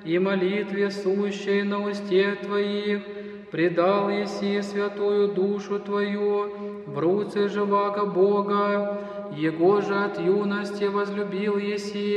и молитве сущей на усте Твоих, предал еси святую душу Твою в руце живаго Бога, Его же от юности возлюбил еси,